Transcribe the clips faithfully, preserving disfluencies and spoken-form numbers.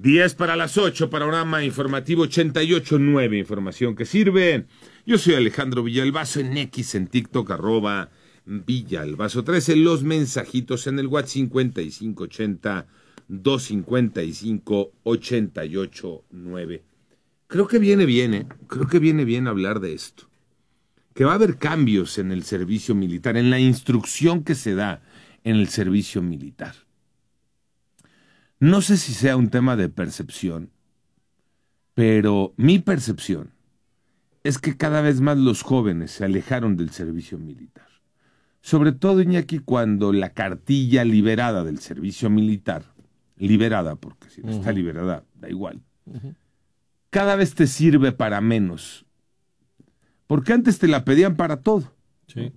diez para las ocho, panorama informativo ochenta y ocho punto nueve, información que sirve. Yo soy Alejandro Villalbazo, en X, en TikTok, arroba Villalbazo trece, los mensajitos en el WhatsApp cincuenta y cinco ochenta, doscientos cincuenta y cinco, ochenta y ocho nueve. Creo que viene bien, ¿eh? Creo que viene bien hablar de esto. Que va a haber cambios en el servicio militar, en la instrucción que se da en el servicio militar. No sé si sea un tema de percepción, pero mi percepción es que cada vez más los jóvenes se alejaron del servicio militar. Sobre todo, Iñaki, cuando la cartilla liberada del servicio militar, liberada, porque si no uh-huh. está liberada, da igual, uh-huh. cada vez te sirve para menos. Porque antes te la pedían para todo. Sí.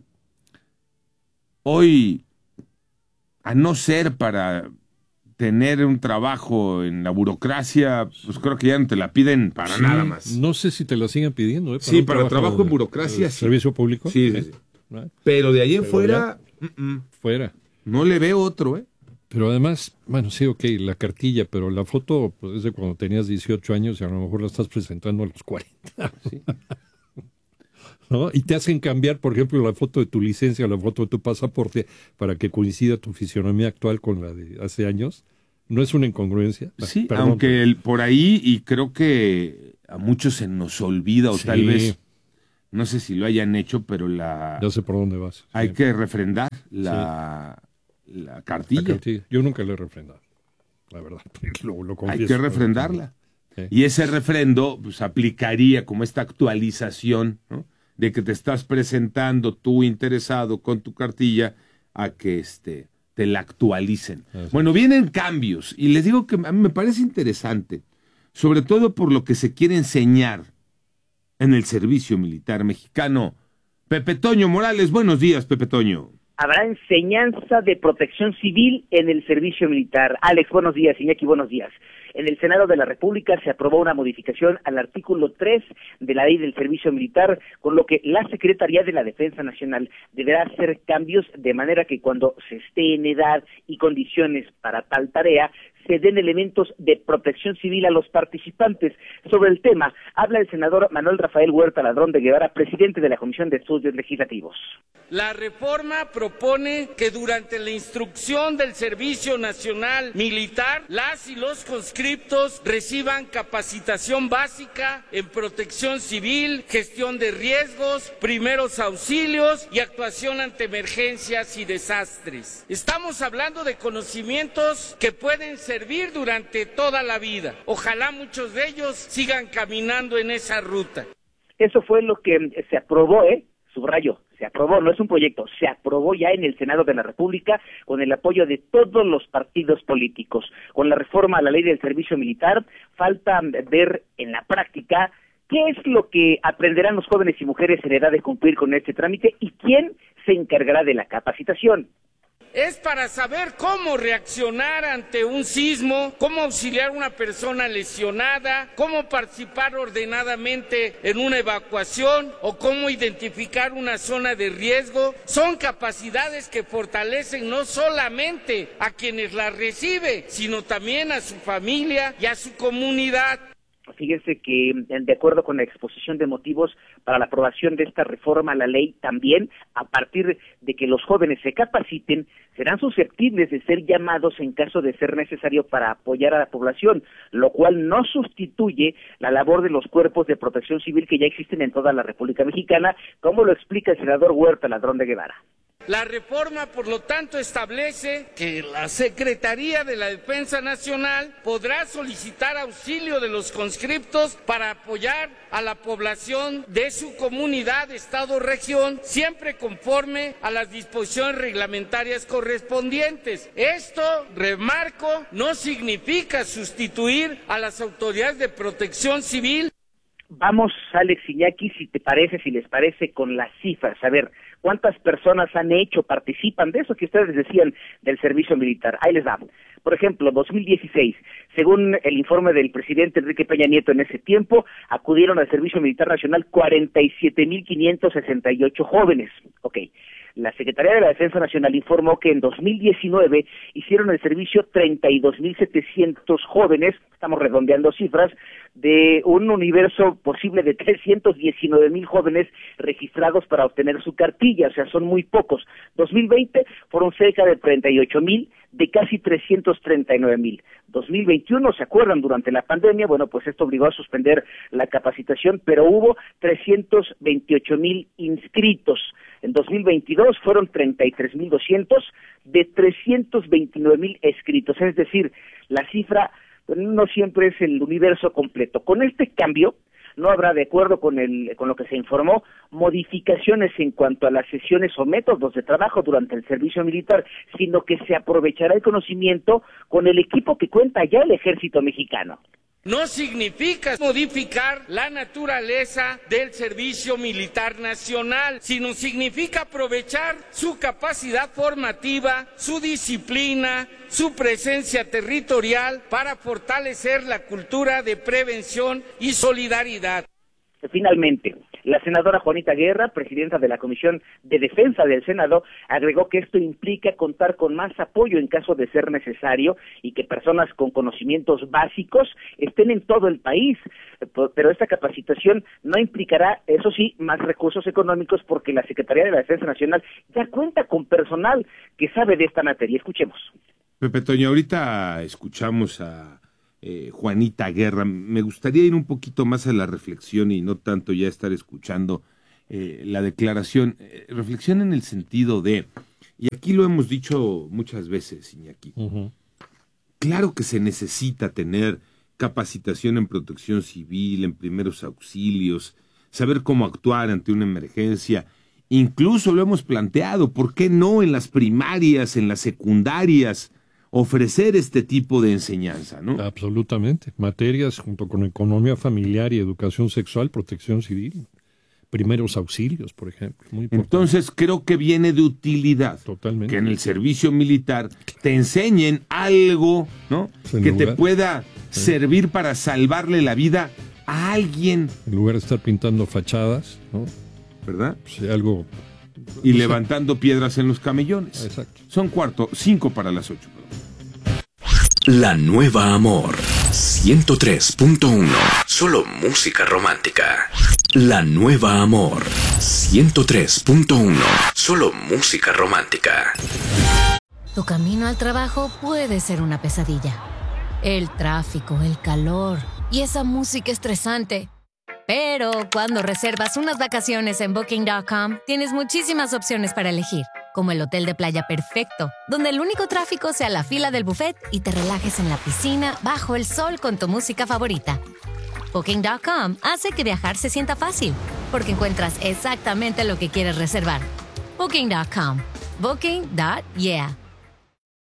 Hoy, a no ser para tener un trabajo en la burocracia, pues creo que ya no te la piden para sí, nada más. No sé si te la siguen pidiendo. ¿eh? Para sí, para el trabajo, trabajo en burocracia. Sí. ¿Servicio público? Sí, sí, sí. ¿Eh? Pero de ahí en Pero fuera... Uh-uh. Fuera. No le veo otro, ¿eh? Pero además, bueno, sí, ok, la cartilla, pero la foto pues, es de cuando tenías dieciocho años y a lo mejor la estás presentando a los cuarenta. ¿Sí? ¿No? Y te hacen cambiar, por ejemplo, la foto de tu licencia, la foto de tu pasaporte, para que coincida tu fisionomía actual con la de hace años. ¿No es una incongruencia? Sí, Perdón, aunque el, por ahí, y creo que a muchos se nos olvida, o sí. tal vez, no sé si lo hayan hecho, pero la... Ya sé por dónde vas. Hay sí. que refrendar la, sí. la, cartilla. la cartilla. Yo nunca la he refrendado, la verdad. Lo, lo confieso, Hay que refrendarla. Sí. Y ese refrendo pues aplicaría como esta actualización, ¿no? De que te estás presentando tú interesado con tu cartilla a que este, te la actualicen. Así bueno, vienen cambios y les digo que a mí me parece interesante, sobre todo por lo que se quiere enseñar en el servicio militar mexicano. Pepe Toño Morales, buenos días, Pepe Toño. Habrá enseñanza de protección civil en el servicio militar. Alex, buenos días. Iñaki, buenos días. En el Senado de la República se aprobó una modificación al artículo tres de la Ley del Servicio Militar, con lo que la Secretaría de la Defensa Nacional deberá hacer cambios de manera que cuando se esté en edad y condiciones para tal tarea, se den elementos de protección civil a los participantes. Sobre el tema, habla el senador Manuel Rafael Huerta Ladrón de Guevara, presidente de la Comisión de Estudios Legislativos. La reforma propone que durante la instrucción del Servicio Nacional Militar, las y los conscriptos reciban capacitación básica en protección civil, gestión de riesgos, primeros auxilios y actuación ante emergencias y desastres. Estamos hablando de conocimientos que pueden servir durante toda la vida. Ojalá muchos de ellos sigan caminando en esa ruta. Eso fue lo que se aprobó, ¿eh? Subrayo, se aprobó, no es un proyecto, se aprobó ya en el Senado de la República con el apoyo de todos los partidos políticos. Con la reforma a la Ley del Servicio Militar, falta ver en la práctica qué es lo que aprenderán los jóvenes y mujeres en edad de cumplir con este trámite y quién se encargará de la capacitación. Es para saber cómo reaccionar ante un sismo, cómo auxiliar a una persona lesionada, cómo participar ordenadamente en una evacuación o cómo identificar una zona de riesgo. Son capacidades que fortalecen no solamente a quienes las reciben, sino también a su familia y a su comunidad. Fíjense que, de acuerdo con la exposición de motivos para la aprobación de esta reforma a la ley, también, a partir de que los jóvenes se capaciten, serán susceptibles de ser llamados en caso de ser necesario para apoyar a la población, lo cual no sustituye la labor de los cuerpos de protección civil que ya existen en toda la República Mexicana, como lo explica el senador Huerta Ladrón de Guevara. La reforma, por lo tanto, establece que la Secretaría de la Defensa Nacional podrá solicitar auxilio de los conscriptos para apoyar a la población de su comunidad, estado o región, siempre conforme a las disposiciones reglamentarias correspondientes. Esto, remarco, no significa sustituir a las autoridades de protección civil. Vamos, Alex Iñaki, si te parece, si les parece, con las cifras. A ver, ¿cuántas personas han hecho, participan de eso que ustedes decían del servicio militar? Ahí les damos. Por ejemplo, dos mil dieciséis, según el informe del presidente Enrique Peña Nieto en ese tiempo, acudieron al Servicio Militar Nacional cuarenta y siete mil quinientos sesenta y ocho jóvenes. Ok. La Secretaría de la Defensa Nacional informó que en dos mil diecinueve hicieron el servicio treinta y dos mil setecientos jóvenes, estamos redondeando cifras, de un universo posible de trescientos diecinueve mil jóvenes registrados para obtener su cartilla, o sea, son muy pocos. dos mil veinte fueron cerca de treinta y ocho mil, de casi trescientos treinta y nueve mil. dos mil veintiuno, ¿se acuerdan? Durante la pandemia, bueno, pues esto obligó a suspender la capacitación, pero hubo trescientos veintiocho mil inscritos. En dos mil veintidós fueron treinta y tres mil doscientos de trescientos veintinueve mil inscritos, es decir, la cifra no siempre es el universo completo. Con este cambio, no habrá, de acuerdo con el con lo que se informó, modificaciones en cuanto a las sesiones o métodos de trabajo durante el servicio militar, sino que se aprovechará el conocimiento con el equipo que cuenta ya el Ejército Mexicano. No significa modificar la naturaleza del Servicio Militar Nacional, sino significa aprovechar su capacidad formativa, su disciplina, su presencia territorial para fortalecer la cultura de prevención y solidaridad. Finalmente, la senadora Juanita Guerra, presidenta de la Comisión de Defensa del Senado, agregó que esto implica contar con más apoyo en caso de ser necesario y que personas con conocimientos básicos estén en todo el país, pero esta capacitación no implicará, eso sí, más recursos económicos porque la Secretaría de la Defensa Nacional ya cuenta con personal que sabe de esta materia. Escuchemos. Pepe Toño, ahorita escuchamos a Eh, Juanita Guerra. Me gustaría ir un poquito más a la reflexión y no tanto ya estar escuchando eh, la declaración. Eh, reflexión en el sentido de, y aquí lo hemos dicho muchas veces, Iñaki, uh-huh. Claro que se necesita tener capacitación en protección civil, en primeros auxilios, saber cómo actuar ante una emergencia. Incluso lo hemos planteado, ¿por qué no en las primarias, en las secundarias, ofrecer este tipo de enseñanza, ¿no? Absolutamente. Materias junto con economía familiar y educación sexual, protección civil, primeros auxilios, por ejemplo. Muy importante. Entonces creo que viene de utilidad. Totalmente. Que en el servicio militar te enseñen algo, ¿no? En que lugar, te pueda sí. servir para salvarle la vida a alguien. En lugar de estar pintando fachadas, ¿no? ¿Verdad? Sí, algo... Y levantando piedras en los camellones. Exacto. Son cuarto, cinco para las ocho. La Nueva Amor, ciento tres punto uno. Solo música romántica. La Nueva Amor, ciento tres punto uno. Solo música romántica. Tu camino al trabajo puede ser una pesadilla. El tráfico, el calor y esa música estresante. Pero cuando reservas unas vacaciones en Booking punto com, tienes muchísimas opciones para elegir, como el hotel de playa perfecto, donde el único tráfico sea la fila del buffet y te relajes en la piscina bajo el sol con tu música favorita. Booking punto com hace que viajar se sienta fácil, porque encuentras exactamente lo que quieres reservar. Booking punto com. Booking punto yeah.